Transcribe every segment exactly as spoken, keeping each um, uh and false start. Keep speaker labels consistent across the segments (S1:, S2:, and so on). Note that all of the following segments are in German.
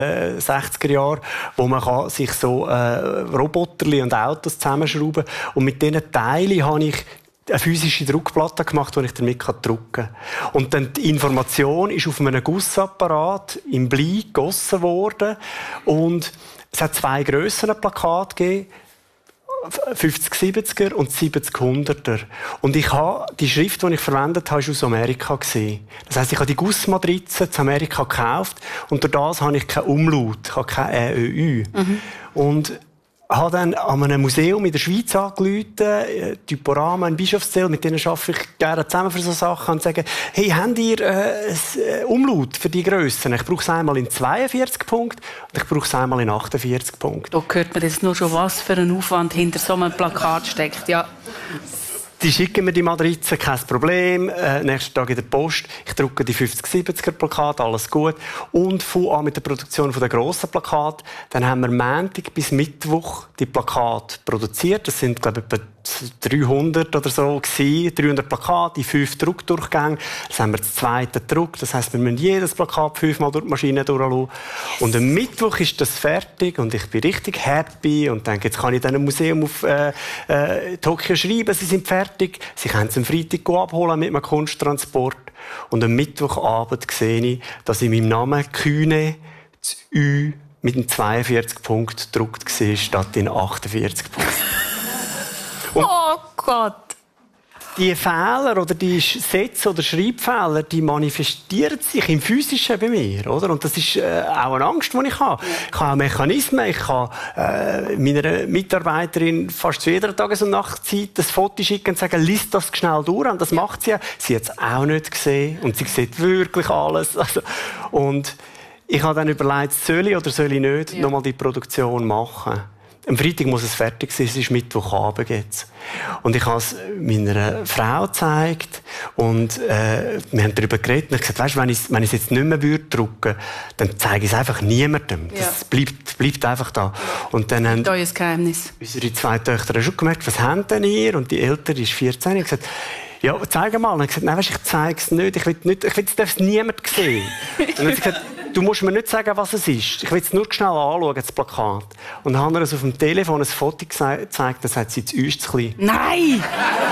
S1: äh, sechziger Jahren, wo man kann sich so äh, Roboterli und Autos zusammenschrauben kann. Und mit diesen Teilen habe ich eine physische Druckplatte gemacht, die ich damit drucken kann. Und dann die Information ist auf einem Gussapparat im Blei gegossen worden. Und es hat zwei grössere Plakate gegeben. fünfzig siebziger und siebzig hunderter. Und ich habe, die Schrift, die ich verwendet habe, war aus Amerika. Das heisst, ich habe die Gussmatrize in Amerika gekauft und durch das habe ich keinen Umlaut, ich habe kein Ä, Ö, Ü. Mhm. Und habe dann an einem Museum in der Schweiz angerufen, Typorama in Bischofszell, mit denen arbeite ich gerne zusammen für solche Sachen, und sage, hey, habt ihr äh, ein Umlaut für die Grössen? Ich brauche es einmal in zweiundvierzig Punkten und ich brauche es einmal in achtundvierzig Punkten.
S2: Da hört man jetzt nur schon, was für ein Aufwand hinter so einem Plakat steckt. Ja.
S1: Die schicken mir die Matrize, kein Problem. Äh, nächsten Tag in der Post. Ich drucke die fünfzig siebziger Plakate, alles gut. Und fange an mit der Produktion der grossen Plakate. Dann haben wir Montag bis Mittwoch die Plakate produziert. Das sind, glaube ich, etwa dreihundert oder so gewesen. dreihundert Plakate in fünf Druckdurchgängen. Das haben wir das zweite Druck. Das heisst, wir müssen jedes Plakat fünfmal durch die Maschine durchlassen. Und am Mittwoch ist das fertig und ich bin richtig happy und denke, jetzt kann ich dann im Museum auf äh, äh, Tokio schreiben, sie sind fertig. Sie können es am Freitag abholen mit einem Kunsttransport. Und am Mittwochabend sehe ich, dass in meinem Namen Kühne das Ü mit einem zweiundvierzig Punkt gedruckt war, statt in achtundvierzig Punkten.
S2: Und oh Gott!
S1: Die Fehler oder die Sätze oder Schreibfehler, die manifestieren sich im Physischen bei mir, oder? Und das ist äh, auch eine Angst, die ich habe. Ich habe Mechanismen, ich kann äh, meiner Mitarbeiterin fast zu jeder Tages- und Nachtzeit das Foto schicken und sagen, lies das schnell durch. Und das macht sie ja. Sie hat es auch nicht gesehen und sie sieht wirklich alles. Also, und ich habe dann überlegt, soll ich oder soll ich nicht ja. nochmal die Produktion machen? Am Freitag muss es fertig sein, es ist Mittwochabend jetzt. Und ich habe es meiner Frau gezeigt und äh, wir haben darüber geredet und ich gesagt, weißt, wenn ich wenn ich es jetzt nicht mehr würde drucken, dann zeige ich es einfach niemandem. Ja. Das bleibt, bleibt einfach da. Und dann haben
S2: euer Geheimnis.
S1: Unsere zwei Töchter schon gemerkt, was haben denn ihr? Und die Ältere ist vierzehn und gesagt, ja, zeig mal. Und ich gesagt, nein, weißt, ich zeige es nicht. Ich will nicht, ich will, es darf niemand sehen. Und dann hat sie gesagt, du musst mir nicht sagen, was es ist. Ich will es nur schnell anschauen, das Plakat. Und dann haben wir es auf dem Telefon ein Foto gezeigt, dann sagt sie, das Ü ist zu klein.
S2: Nein!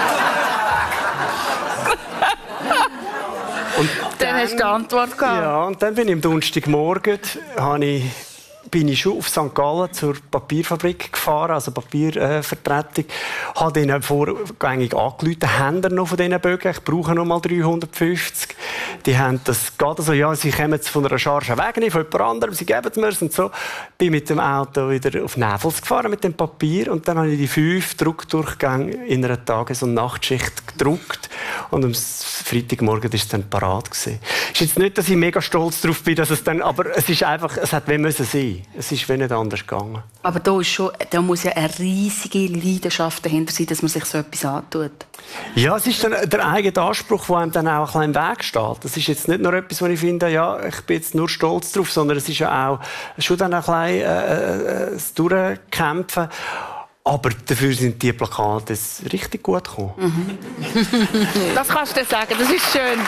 S1: Und
S2: dann, dann hast du die Antwort gehabt.
S1: Ja, und dann bin ich am Donnerstagmorgen, habe ich bin ich schon auf Sankt Gallen zur Papierfabrik gefahren, also Papiervertretung. Äh, habe ihnen vorgängig angerufen, haben sie noch von diesen Bögen? Ich brauche noch mal dreihundertfünfzig. Die haben das gerade so, ja, sie kommen jetzt von einer Charge weg, nicht von jemand anderem, sie geben es mir und so. Bin mit dem Auto wieder auf Näfels gefahren mit dem Papier und dann habe ich die fünf Druckdurchgänge in einer Tages- und Nachtschicht gedruckt und am Freitagmorgen war es dann parat gewesen. Ist jetzt nicht, dass ich mega stolz darauf bin, dass es dann, aber es ist einfach, es hat wenn müssen sein. Es ist wenn nicht anders gegangen.
S2: Aber da, ist schon, da muss ja eine riesige Leidenschaft dahinter sein, dass man sich so etwas antut.
S1: Ja, es ist dann der eigene Anspruch, der einem dann auch ein bisschen im Weg steht. Das ist jetzt nicht nur etwas, wo ich finde, ja, ich bin jetzt nur stolz drauf, sondern es ist ja auch schon dann ein bisschen äh, das Durchkämpfen. Aber dafür sind die Plakate richtig gut gekommen.
S2: Mhm. Das kannst du dir sagen, das ist schön.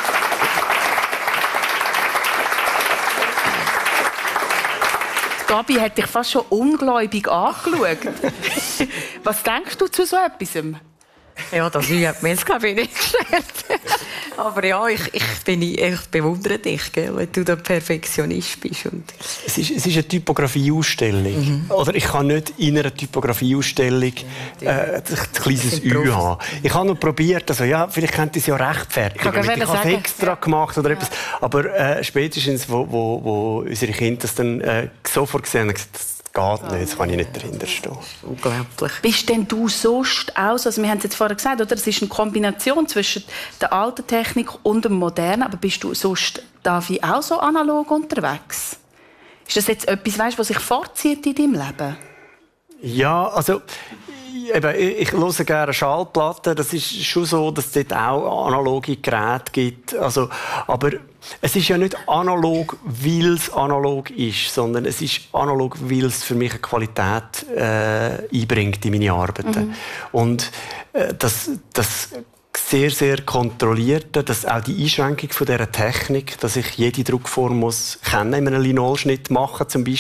S2: Gabi hat dich fast schon ungläubig angeschaut. Was denkst du zu so etwas?
S3: Ja, das hat mir jetzt glaube ich nicht gestellt. Aber ja, ich, ich, bin, ich bewundere dich, gell, wenn du der Perfektionist bist. Und
S1: es, ist, es ist eine Typografieausstellung. Mhm. Oder ich kann nicht in einer Typografieausstellung äh, ein kleines Ü haben. Ich habe noch probiert, also ja, vielleicht könnte ich es ja rechtfertigen. Ich, ich habe es extra ja. gemacht oder ja. etwas. Aber äh, spätestens, wo, wo, wo unsere Kinder das dann äh, sofort gesehen haben, gesagt, geht nicht, jetzt kann ich nicht dahinter stehen.
S2: Unglaublich. Bist denn du sonst aus, also wir haben es jetzt vorher gesagt, oder? Es ist eine Kombination zwischen der alten Technik und dem modernen, aber bist du sonst, Davi, auch so analog unterwegs? Ist das jetzt etwas, weißt, was sich fortzieht in deinem Leben?
S1: Ja, also eben, ich höre gerne Schallplatten. Das ist schon so, dass es dort auch analoge Geräte gibt. Also, aber es ist ja nicht analog, weil es analog ist, sondern es ist analog, weil es für mich eine Qualität äh, einbringt in meine Arbeiten. Mhm. Und äh, das, das sehr, sehr kontrolliert, dass auch die Einschränkung von dieser Technik, dass ich jede Druckform muss kennen, in einem Linolschnitt machen zum Beispiel,